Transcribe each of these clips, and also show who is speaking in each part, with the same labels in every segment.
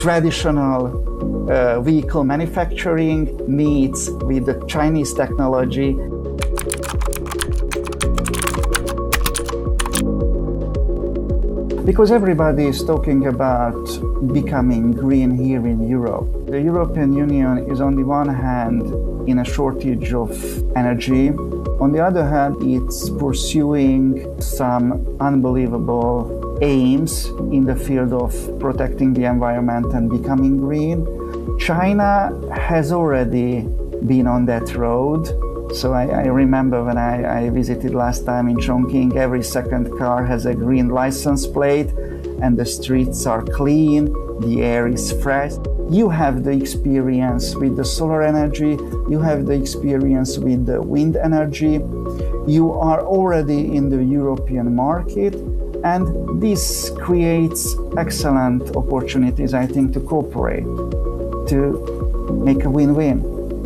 Speaker 1: traditional vehicle manufacturing meets with the Chinese technology. Because everybody is talking about becoming green here in Europe. The European Union is on the one hand in a shortage of energy. On the other hand, it's pursuing some unbelievable aims in the field of protecting the environment and becoming green. China has already been on that road. So I remember when I visited last time in Chongqing, every second car has a green license plate and the streets are clean, the air is fresh. You have the experience with the solar energy, you have the experience with the wind energy. You are already in the European market, and this creates excellent opportunities, I think, to cooperate, to make a win-win.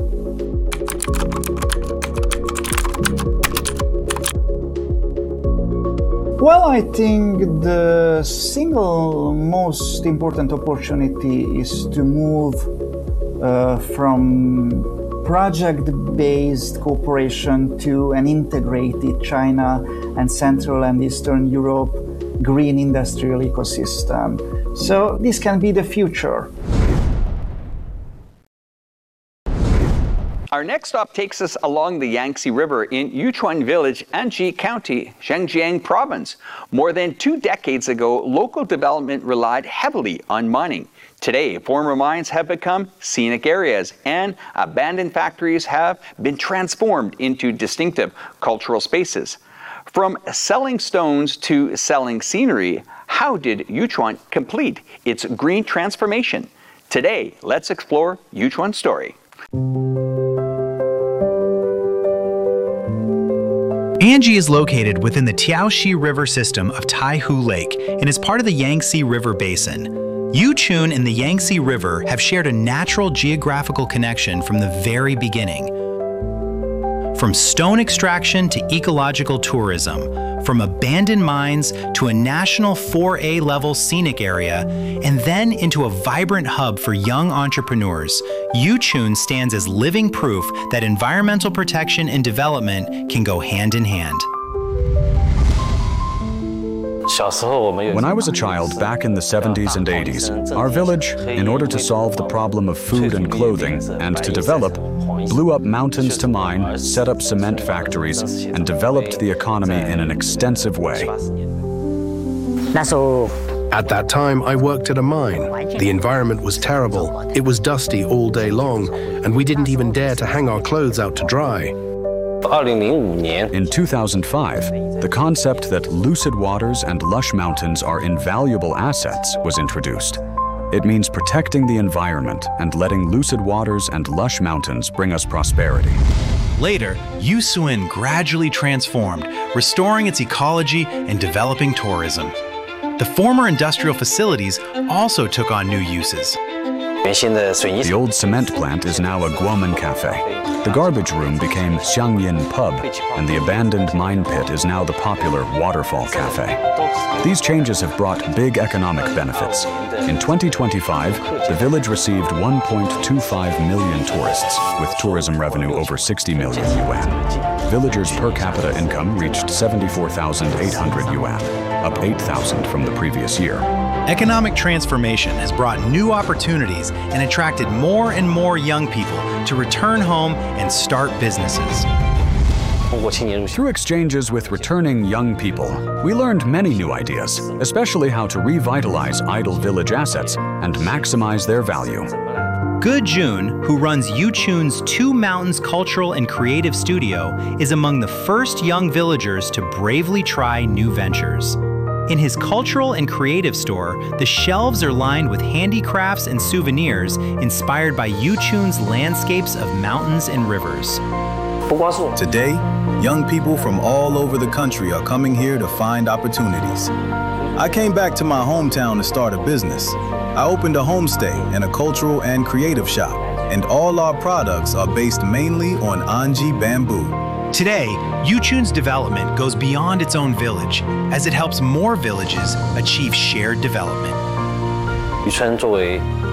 Speaker 1: Well, I think the single most important opportunity is to move from project-based cooperation to an integrated China and Central and Eastern Europe green industrial ecosystem. So this can be the future.
Speaker 2: Our next stop takes us along the Yangtze River in Yichuan Village, Anji County, Zhejiang Province. More than 2 decades ago, local development relied heavily on mining. Today, former mines have become scenic areas, and abandoned factories have been transformed into distinctive cultural spaces. From selling stones to selling scenery, how did Yichuan complete its green transformation? Today, let's explore Yichuan's story.
Speaker 3: Anji is located within the Tiaoxi River system of Taihu Lake and is part of the Yangtze River Basin. Yichun and the Yangtze River have shared a natural geographical connection from the very beginning. From stone extraction to ecological tourism, from abandoned mines to a national 4A level scenic area, and then into a vibrant hub for young entrepreneurs, Yichun stands as living proof that environmental protection and development can go hand in hand.
Speaker 4: When I was a child back in the 70s and 80s, our village, in order to solve the problem of food and clothing and to develop, blew up mountains to mine, set up cement factories, and developed the economy in an extensive way.
Speaker 5: At that time, I worked at a mine. The environment was terrible. It was dusty all day long, and we didn't even dare to hang our clothes out to dry.
Speaker 4: In 2005, the concept that lucid waters and lush mountains are invaluable assets was introduced. It means protecting the environment and letting lucid waters and lush mountains bring us prosperity.
Speaker 3: Later, Yichun gradually transformed, restoring its ecology and developing tourism. The former industrial facilities also took on new uses.
Speaker 4: The old cement plant is now a Guomen Cafe. The garbage room became Xiangyin Pub, and the abandoned mine pit is now the popular Waterfall Cafe. These changes have brought big economic benefits. In 2025, the village received 1.25 million tourists, with tourism revenue over 60 million yuan. Villagers' per capita income reached 74,800 yuan, up 8,000 from the previous year.
Speaker 3: Economic transformation has brought new opportunities and attracted more and more young people to return home and start businesses.
Speaker 4: Through exchanges with returning young people, we learned many new ideas, especially how to revitalize idle village assets and maximize their value.
Speaker 3: Ge Jun, who runs Yichun's Two Mountains Cultural and Creative Studio, is among the first young villagers to bravely try new ventures. In his cultural and creative store, the shelves are lined with handicrafts and souvenirs inspired by Yichun's landscapes of mountains and rivers.
Speaker 6: Today, young people from all over the country are coming here to find opportunities. I came back to my hometown to start a business. I opened a homestay and a cultural and creative shop, and all our products are based mainly on Anji bamboo.
Speaker 3: Today, Yichun's development goes beyond its own village as it helps more villages achieve shared development.